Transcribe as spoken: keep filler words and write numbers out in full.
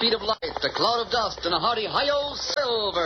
speed of light, a cloud of dust, and a hearty hi-yo silver.